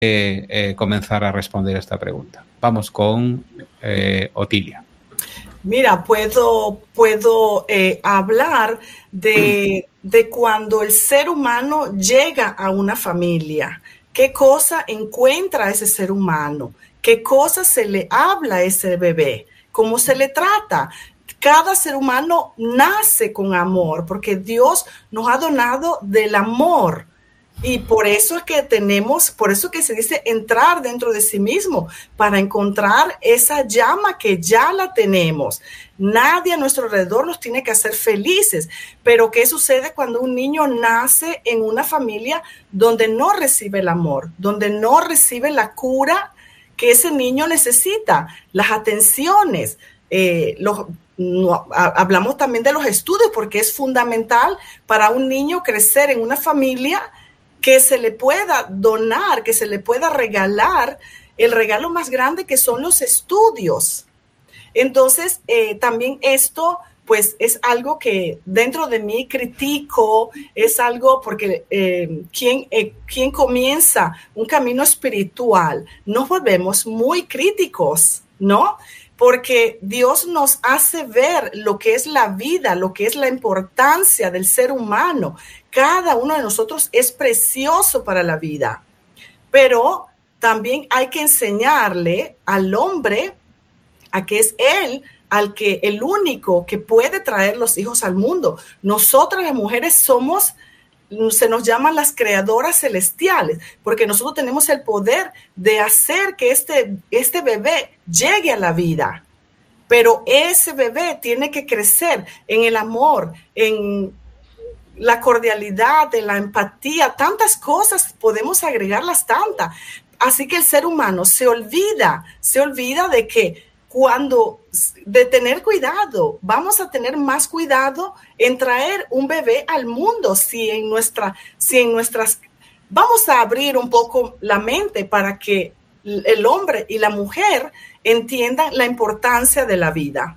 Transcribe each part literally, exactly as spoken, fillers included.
eh, eh, comenzar a responder esta pregunta. Vamos con eh, Otilia. Mira, puedo, puedo eh, hablar de, de cuando el ser humano llega a una familia. ¿Qué cosa encuentra ese ser humano? ¿Qué cosa se le habla a ese bebé? ¿Cómo se le trata? Cada ser humano nace con amor, porque Dios nos ha donado del amor. Y por eso es que tenemos, por eso que se dice entrar dentro de sí mismo, para encontrar esa llama que ya la tenemos. Nadie a nuestro alrededor nos tiene que hacer felices. Pero ¿qué sucede cuando un niño nace en una familia donde no recibe el amor, donde no recibe la cura que ese niño necesita, las atenciones? Eh, los, no, a, hablamos también de los estudios, porque es fundamental para un niño crecer en una familia que se le pueda donar, que se le pueda regalar el regalo más grande, que son los estudios. Entonces, eh, también esto, pues, es algo que dentro de mí critico, es algo porque eh, quien, eh, quien comienza un camino espiritual, nos volvemos muy críticos, ¿no? Porque Dios nos hace ver lo que es la vida, lo que es la importancia del ser humano. Cada uno de nosotros es precioso para la vida, pero también hay que enseñarle al hombre a que es él, al que el único que puede traer los hijos al mundo. Nosotras las mujeres somos, se nos llaman las creadoras celestiales, porque nosotros tenemos el poder de hacer que este, este bebé llegue a la vida. Pero ese bebé tiene que crecer en el amor, en la cordialidad, en la empatía, tantas cosas, podemos agregarlas tantas. Así que el ser humano se olvida, se olvida de que cuando, de tener cuidado, vamos a tener más cuidado en traer un bebé al mundo, si en nuestra, si en nuestras, vamos a abrir un poco la mente para que el hombre y la mujer entiendan la importancia de la vida.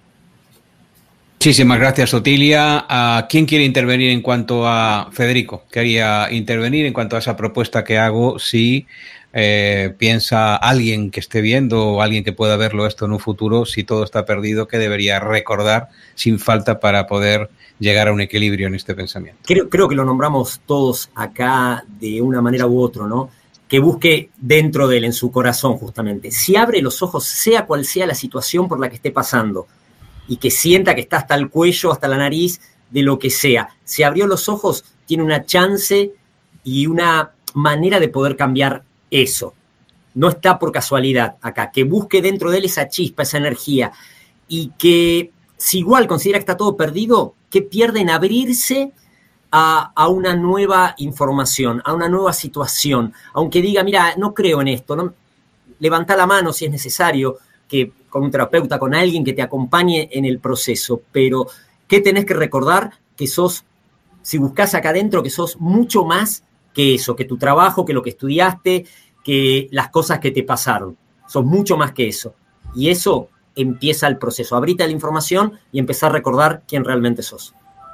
Muchísimas gracias, Otilia. ¿A quién quiere intervenir en cuanto a Federico? Quería intervenir en cuanto a esa propuesta que hago, si eh, piensa alguien que esté viendo o alguien que pueda verlo esto en un futuro, si todo está perdido, que debería recordar sin falta para poder llegar a un equilibrio en este pensamiento. Creo, creo que lo nombramos todos acá de una manera u otra, ¿no? Que busque dentro de él, en su corazón, justamente. Si abre los ojos, sea cual sea la situación por la que esté pasando, y que sienta que está hasta el cuello, hasta la nariz, de lo que sea. Si abrió los ojos, tiene una chance y una manera de poder cambiar eso. No está por casualidad acá. Que busque dentro de él esa chispa, esa energía, y que si igual considera que está todo perdido, que pierde en abrirse A, a una nueva información, a una nueva situación. Aunque diga, mira, no creo en esto, ¿no? Levanta la mano si es necesario, que con un terapeuta, con alguien que te acompañe en el proceso. Pero, ¿qué tenés que recordar? Que sos, si buscás acá adentro, que sos mucho más que eso, que tu trabajo, que lo que estudiaste, que las cosas que te pasaron. Sos mucho más que eso. Y eso empieza el proceso. Abrite a la información y empezar a recordar quién realmente sos.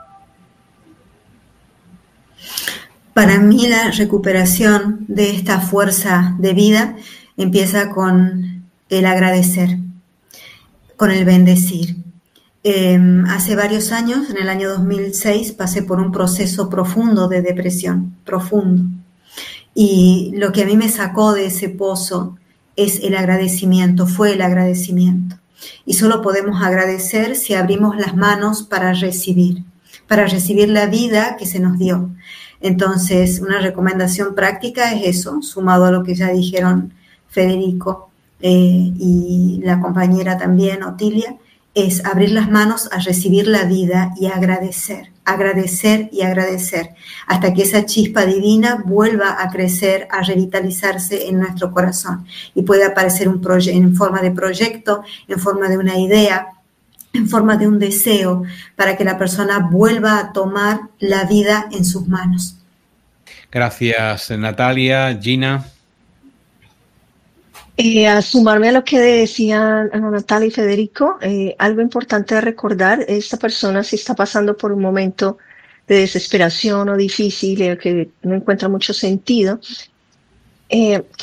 Para mí la recuperación de esta fuerza de vida empieza con el agradecer, con el bendecir. Eh, hace varios años, en el año dos mil seis, pasé por un proceso profundo de depresión, profundo. Y lo que a mí me sacó de ese pozo es el agradecimiento, fue el agradecimiento. Y solo podemos agradecer si abrimos las manos para recibir, para recibir la vida que se nos dio. Entonces, una recomendación práctica es eso, sumado a lo que ya dijeron Federico eh, y la compañera también, Otilia, es abrir las manos a recibir la vida y agradecer, agradecer y agradecer, hasta que esa chispa divina vuelva a crecer, a revitalizarse en nuestro corazón y pueda aparecer un proye- en forma de proyecto, en forma de una idea, en forma de un deseo, para que la persona vuelva a tomar la vida en sus manos. Gracias, Natalia. Gina. Eh, a sumarme a lo que decían Ana Natalia y Federico, eh, algo importante de recordar, esta persona si está pasando por un momento de desesperación o difícil, eh, que no encuentra mucho sentido, eh,